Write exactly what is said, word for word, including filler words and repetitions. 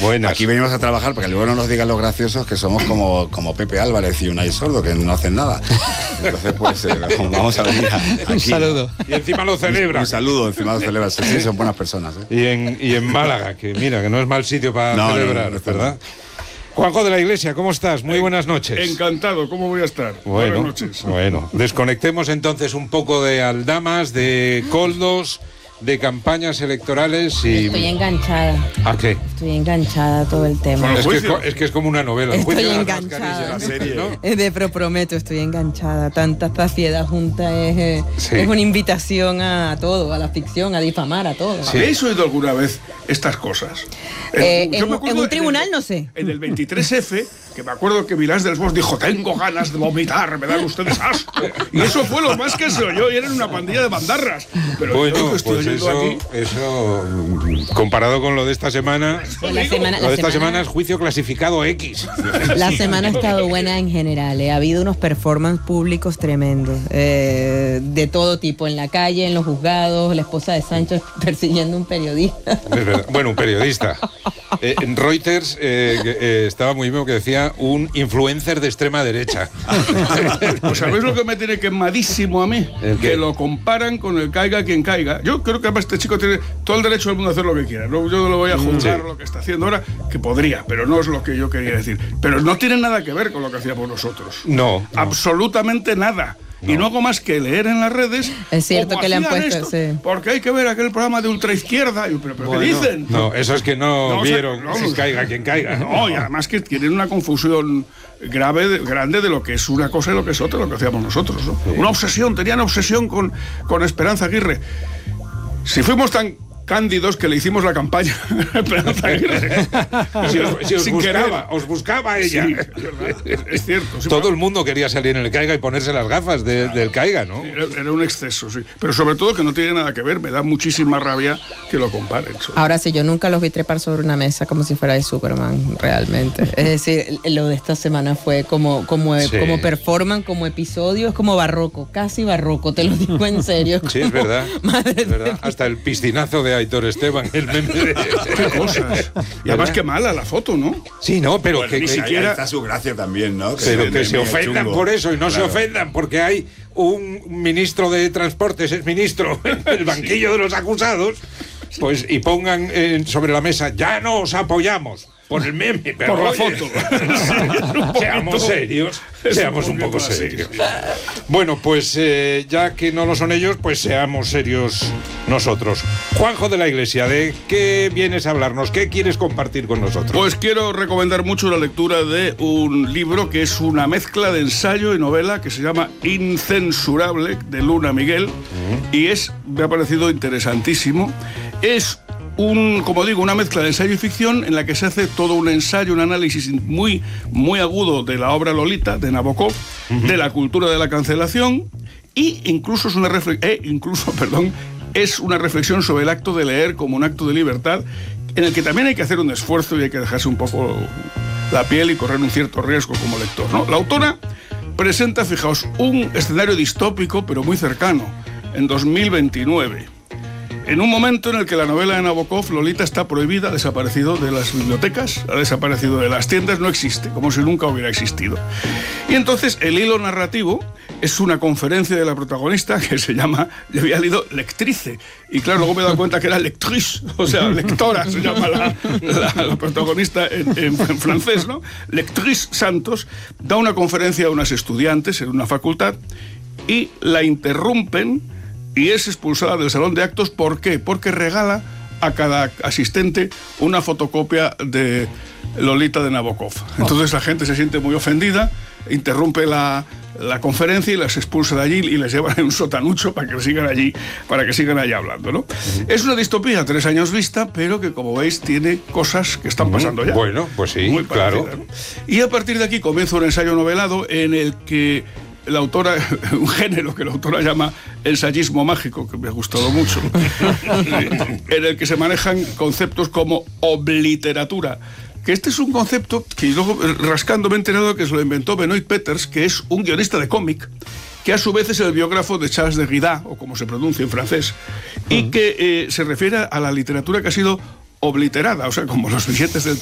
Buenas. Aquí venimos a trabajar para que luego no nos digan los graciosos que somos como, como Pepe Álvarez y Unai Sordo, que no hacen nada. Entonces, pues, eh, vamos a venir a, aquí. Un saludo. Y encima lo celebran. Un, un saludo, encima lo celebran. Sí, sí, son buenas personas. ¿eh? Y, en, y en Málaga, que mira, que no es mal sitio para no, celebrar, no, no, no, ¿verdad? Juanjo de la Iglesia, ¿cómo estás? Muy buenas noches. Encantado, ¿cómo voy a estar? Bueno, buenas noches. Bueno, desconectemos entonces un poco de aldamas, de coldos, de campañas electorales y... Estoy enganchada. ¿A qué? Estoy enganchada a todo el tema. Es que es, es que es como una novela. El Estoy juicio de las enganchada. mascarillas, la serie, ¿no? De pero prometo, estoy enganchada. Tanta saciedad junta es, eh, Sí. es una invitación a todo, a la ficción, a difamar, a todo. Sí. ¿Habéis oído alguna vez estas cosas? Eh, Yo en, me acuerdo en un tribunal, el- no sé. En el veintitrés efe, que me acuerdo que Vilás del Bos dijo, tengo ganas de vomitar, me dan ustedes asco. Y eso fue lo más que se oyó, y eran una pandilla de bandarras. Pero yo Bueno, que estoy pues oyendo eso, aquí... eso, mm, comparado con lo de esta semana, Pues la semana, lo la de esta semana- semana es juicio clasificado X. La semana ha estado buena en general, eh. Ha habido unos performances públicos tremendos, eh, de todo tipo, en la calle, en los juzgados, la esposa de Sánchez persiguiendo a un periodista. Es verdad. Bueno, un periodista. Eh, en Reuters eh, que, eh, estaba muy bien que decía un influencer de extrema derecha. Pues ¿sabéis lo que me tiene quemadísimo a mí? ¿El qué? Que lo comparan con el caiga quien caiga. Yo creo que además este chico tiene todo el derecho del mundo a hacer lo que quiera. No, yo no lo voy a juzgar Sí. lo que está haciendo ahora, que podría, pero no es lo que yo quería decir. Pero no tiene nada que ver con lo que hacíamos nosotros. No. no. Absolutamente nada. Y no hago más que leer en las redes. Es cierto cómo que le han hacían puesto, esto, sí. porque hay que ver aquel programa de ultraizquierda. Y yo, ¿Pero, pero Bueno, qué dicen? No, eso es que no, No, o sea, vieron no, si caiga quien caiga. No, y además que tienen una confusión grave, de- grande de lo que es una cosa y lo que es otra, lo que hacíamos nosotros, ¿no? Una obsesión, tenían obsesión con, con Esperanza Aguirre. Si fuimos tan cándidos que le hicimos la campaña a Esperanza Aguirre. Si os, si os Sin buscaba, querer. os buscaba ella. Sí, es verdad, es, es cierto. sí, Todo pero- el mundo quería salir en el caiga y ponerse las gafas de- del caiga, ¿no? Era, era un exceso, sí. Pero sobre todo que no tiene nada que ver, me da muchísima rabia que lo comparen. Ahora sí, yo nunca los vi trepar sobre una mesa como si fuera de Superman, realmente. Es decir, lo de esta semana fue como, como, Sí. como performance, como episodio, es como barroco, casi barroco, te lo digo en serio. Sí, es como- verdad. Madre Es verdad. de- Hasta el piscinazo de Aitor Esteban, el meme de... Qué cosas. Y además qué mala la foto, ¿no? Sí, no, pero Bueno, que, ni que- siquiera está su gracia también, ¿no? pero se- que se mega ofendan chungo. por eso y no Claro. se ofendan porque hay un ministro de Transportes, es ministro, en el banquillo de los acusados, pues y pongan eh, sobre la mesa, ya no os apoyamos. Por el meme, pero Por la oye, foto. seamos serios, Es seamos un un poco poquito así, serios. sí. Bueno, pues eh, ya que no lo son ellos, pues seamos serios nosotros. Juanjo de la Iglesia, ¿de qué vienes a hablarnos? ¿Qué quieres compartir con nosotros? Pues quiero recomendar mucho la lectura de un libro que es una mezcla de ensayo y novela que se llama Incensurable, de Luna Miguel, y es, me ha parecido interesantísimo. Es un, como digo, una mezcla de ensayo y ficción en la que se hace todo un ensayo, un análisis muy, muy agudo de la obra Lolita, de Nabokov, de la cultura de la cancelación, y incluso es una refle- eh, incluso, perdón, es una reflexión sobre el acto de leer como un acto de libertad, en el que también hay que hacer un esfuerzo y hay que dejarse un poco la piel y correr un cierto riesgo como lector, ¿no? La autora presenta, fijaos, un escenario distópico, pero muy cercano, en dos mil veintinueve. En un momento en el que la novela de Nabokov, Lolita, está prohibida, ha desaparecido de las bibliotecas, ha desaparecido de las tiendas, no existe, como si nunca hubiera existido. Y entonces el hilo narrativo es una conferencia de la protagonista que se llama, yo había leído lectrice, y claro, luego me he dado cuenta que era lectrice, o sea, lectora se llama la, la, la protagonista en, en, en francés, ¿no? Lectrice Santos da una conferencia a unas estudiantes en una facultad y la interrumpen y es expulsada del salón de actos. ¿Por qué? Porque regala a cada asistente una fotocopia de Lolita de Nabokov. Entonces la gente se siente muy ofendida, interrumpe la, la conferencia y las expulsa de allí y les llevan en un sotanucho para que sigan allí, para que sigan allí hablando, ¿no? Es una distopía tres años vista, pero que, como veis, tiene cosas que están pasando ya. Bueno, pues sí, Muy claro. parecidas, ¿no? Y a partir de aquí comienza un ensayo novelado en el que la autora, un género que la autora llama ensayismo mágico, que me ha gustado mucho, en el que se manejan conceptos como obliteratura, que este es un concepto que luego, rascando, me he enterado que se lo inventó Benoit Peters, que es un guionista de cómic, que a su vez es el biógrafo de Charles de Derrida, o como se pronuncia en francés, y que eh, se refiere a la literatura que ha sido obliterada, o sea, como los billetes del